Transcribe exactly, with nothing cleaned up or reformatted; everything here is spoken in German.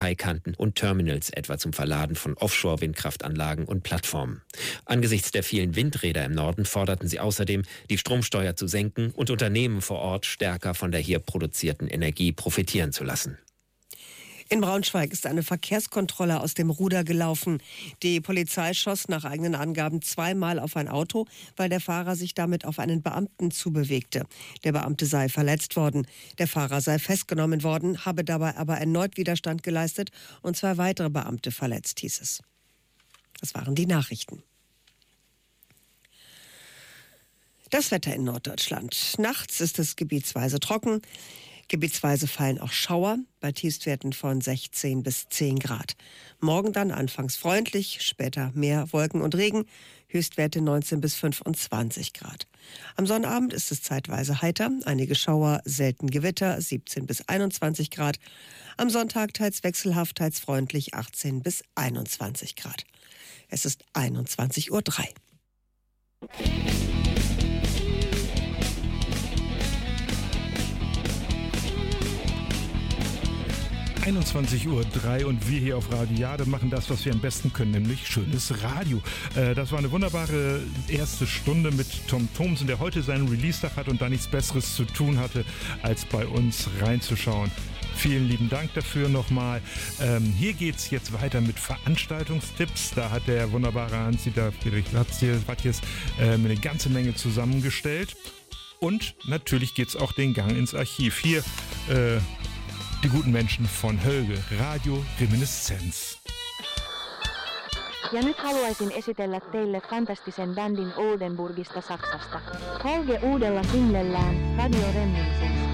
Quaikanten und Terminals, etwa zum Verladen von Offshore-Windkraftanlagen und Plattformen. Angesichts der vielen Windräder im Norden forderten sie außerdem, die Stromsteuer zu senken und Unternehmen vor Ort stärker von der hier produzierten Energie profitieren zu lassen. In Braunschweig ist eine Verkehrskontrolle aus dem Ruder gelaufen. Die Polizei schoss nach eigenen Angaben zweimal auf ein Auto, weil der Fahrer sich damit auf einen Beamten zubewegte. Der Beamte sei verletzt worden. Der Fahrer sei festgenommen worden, habe dabei aber erneut Widerstand geleistet und zwei weitere Beamte verletzt, hieß es. Das waren die Nachrichten. Das Wetter in Norddeutschland. Nachts ist es gebietsweise trocken. Gebietsweise fallen auch Schauer bei Tiefstwerten von sechzehn bis zehn Grad. Morgen dann anfangs freundlich, später mehr Wolken und Regen, Höchstwerte neunzehn bis fünfundzwanzig Grad. Am Sonnabend ist es zeitweise heiter, einige Schauer, selten Gewitter, siebzehn bis einundzwanzig Grad. Am Sonntag teils wechselhaft, teils freundlich, achtzehn bis einundzwanzig Grad. Es ist einundzwanzig Uhr drei. einundzwanzig Uhr drei und wir hier auf Radio Jade machen das, was wir am besten können, nämlich schönes Radio. Äh, das war eine wunderbare erste Stunde mit Tom Thomsen, der heute seinen Release-Tag hat und da nichts Besseres zu tun hatte, als bei uns reinzuschauen. Vielen lieben Dank dafür nochmal. Ähm, hier geht's jetzt weiter mit Veranstaltungstipps. Da hat der wunderbare Hans-Dieter Friedrich Wattjes äh, eine ganze Menge zusammengestellt. Und natürlich geht's auch den Gang ins Archiv. Hier äh, die guten Menschen von Hölge, Radio Reminiszenz. Ja nyt haluaisin esitellä teille fantastisen bändin Oldenburgista Saksasta. Hölge uudella singlellään Radio Reminiscenz.